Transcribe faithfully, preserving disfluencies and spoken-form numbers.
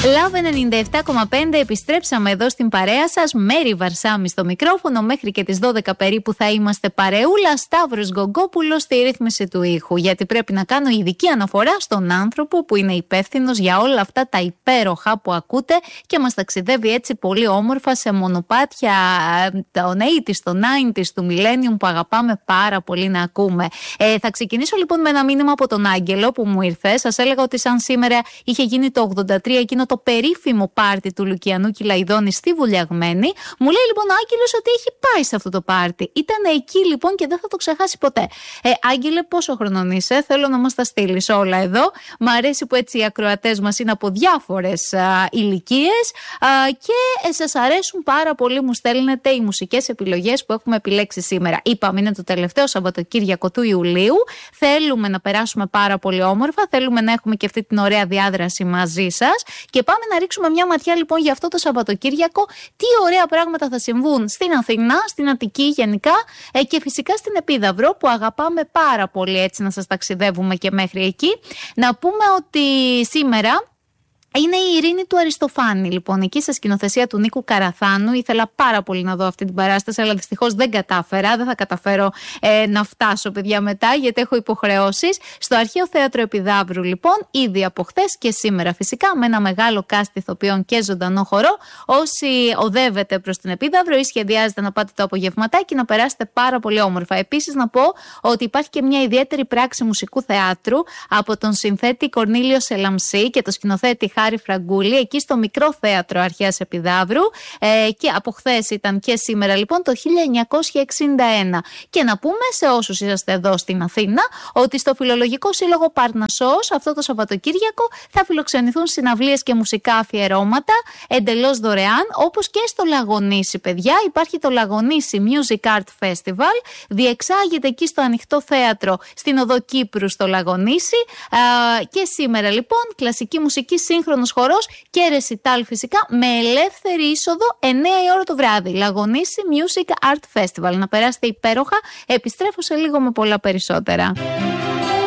Λαβ ενενήντα επτά κόμμα πέντε, επιστρέψαμε εδώ στην παρέα σας. Μέρη Βαρσάμι στο μικρόφωνο. Μέχρι και τις δώδεκα περίπου θα είμαστε παρεούλα. Σταύρος Γκογκόπουλος στη ρύθμιση του ήχου. Γιατί πρέπει να κάνω ειδική αναφορά στον άνθρωπο που είναι υπεύθυνος για όλα αυτά τα υπέροχα που ακούτε και μας ταξιδεύει έτσι πολύ όμορφα σε μονοπάτια των ογδόντα, των ενενήντα, του Millennium που αγαπάμε πάρα πολύ να ακούμε. Ε, θα ξεκινήσω λοιπόν με ένα μήνυμα από τον Άγγελο που μου ήρθε. Σας έλεγα ότι σαν σήμερα είχε γίνει το ογδόντα τρία εκείνο το περίφημο πάρτι του Λουκιανού Κυλαϊδόνη στη Βουλιαγμένη. Μου λέει λοιπόν ο Άγγελος ότι έχει πάει σε αυτό το πάρτι. Ήταν εκεί λοιπόν και δεν θα το ξεχάσει ποτέ. Ε, Άγγελε, πόσο χρονών είσαι? Θέλω να μας τα στείλεις όλα εδώ. Μ' αρέσει που έτσι οι ακροατές μας είναι από διάφορες ηλικίες και ε, σας αρέσουν πάρα πολύ. Μου στέλνετε οι μουσικές επιλογές που έχουμε επιλέξει σήμερα. Είπαμε, είναι το τελευταίο Σαββατοκύριακο του Ιουλίου. Θέλουμε να περάσουμε πάρα πολύ όμορφα. Θέλουμε να έχουμε και αυτή την ωραία διάδραση μαζί σας. Και πάμε να ρίξουμε μια ματιά λοιπόν για αυτό το Σαββατοκύριακο. Τι ωραία πράγματα θα συμβούν στην Αθήνα, στην Αττική γενικά ε, και φυσικά στην Επίδαυρο που αγαπάμε πάρα πολύ έτσι να σας ταξιδεύουμε και μέχρι εκεί. Να πούμε ότι σήμερα είναι η Ειρήνη του Αριστοφάνη, λοιπόν, εκεί σε σκηνοθεσία του Νίκου Καραθάνου. Ήθελα πάρα πολύ να δω αυτή την παράσταση, αλλά δυστυχώς δεν κατάφερα. Δεν θα καταφέρω ε, να φτάσω, παιδιά, μετά, γιατί έχω υποχρεώσεις. Στο Αρχαίο Θέατρο Επιδαύρου, λοιπόν, ήδη από χθες και σήμερα, φυσικά, με ένα μεγάλο cast ηθοποιών και ζωντανό χορό. Όσοι οδεύετε προς την Επίδαυρο ή σχεδιάζετε να πάτε το απογευματάκι, να περάσετε πάρα πολύ όμορφα. Επίσης, να πω ότι υπάρχει και μια ιδιαίτερη πράξη μουσικού θεάτρου από τον συνθέτη Κορνήλιο Σελαμσή και το σκηνοθέτη Χάρη Φραγκούλη, εκεί στο Μικρό Θέατρο Αρχαίας Επιδαύρου ε, και από χθες ήταν και σήμερα λοιπόν το χίλια εννιακόσια εξήντα ένα. Και να πούμε σε όσους είσαστε εδώ στην Αθήνα ότι στο Φιλολογικό Σύλλογο Παρνασσός αυτό το Σαββατοκύριακο θα φιλοξενηθούν συναυλίες και μουσικά αφιερώματα εντελώς δωρεάν, όπως και στο Λαγονήσι, παιδιά. Υπάρχει το Λαγονήσι Music Art Festival, διεξάγεται εκεί στο Ανοιχτό Θέατρο στην Οδό Κύπρου στο Λαγονήσι ε, και σήμερα λοιπόν κλασική μουσική, σύγχρονη χορός και ρεσιτάλ φυσικά με ελεύθερη είσοδο εννιά η ώρα το βράδυ. Λαγονήσι Music Art Festival. Να περάσετε υπέροχα. Επιστρέφω σε λίγο με πολλά περισσότερα.